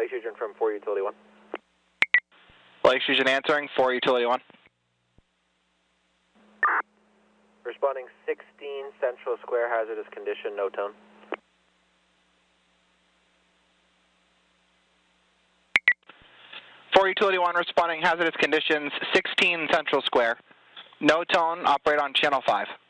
Lake Fusion from 4 Utility 1. Lake Fusion answering, 4 Utility 1. Responding 16 Central Square, hazardous condition, no tone. Utility 1 responding hazardous conditions, 16 Central Square. No tone, operate on channel 5.